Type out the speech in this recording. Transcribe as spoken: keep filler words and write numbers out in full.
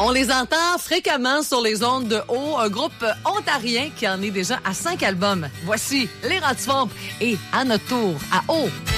On les entend fréquemment sur les ondes de Haut, un groupe ontarien qui en est déjà à cinq albums. Voici les Rats du Swamp et à notre tour à Haut.